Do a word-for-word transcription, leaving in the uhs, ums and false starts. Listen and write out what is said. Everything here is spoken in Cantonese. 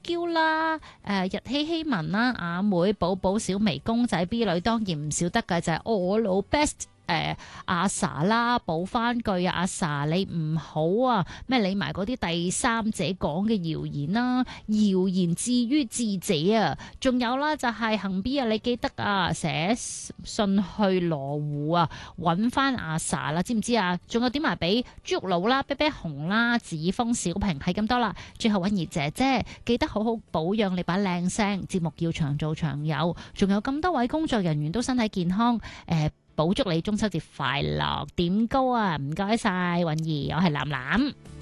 嬌啦，誒、呃、日希希文啦，阿妹寶寶小眉公仔 B 女當然唔少得嘅就係、是、我老 best。誒、呃、阿 sa 啦，補翻句啊，阿 sa 你唔好啊，咩理埋嗰啲第三者講嘅謠言啦，謠言至於智者啊，仲有啦就係行 B 啊，你記得啊，寫信去羅湖啊，揾翻阿 sa 啦，知唔知啊？仲有點埋俾豬肉佬啦、啤啤熊啦、子峰小平係咁多啦，最後揾兒姐姐，記得好好保養你把靚聲，節目要長做長有，仲有咁多位工作人員都身體健康，誒、呃。保祝你中秋節快樂，點高啊！唔該晒，韻兒，我係藍藍。